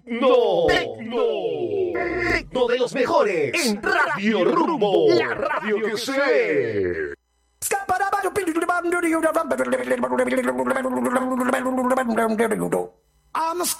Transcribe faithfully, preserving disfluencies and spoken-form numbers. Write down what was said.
Tecno. Tecno. Tecno de los mejores. En Radio Rumbo. La radio que se ve. I'm a